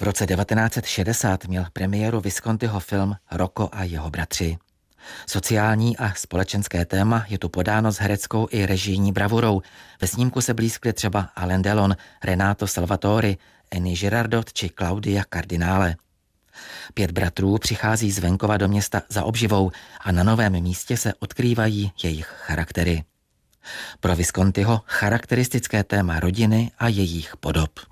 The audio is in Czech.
V roce 1960 měl premiéru Viscontiho film Rocco a jeho bratři. Sociální a společenské téma je tu podáno s hereckou i režijní bravurou. Ve snímku se blízkli třeba Alain Delon, Renato Salvatori, Annie Girardot či Claudia Cardinale. 5 bratrů přichází z venkova do města za obživou a na novém místě se odkrývají jejich charaktery. Pro Viscontiho charakteristické téma rodiny a jejich podob.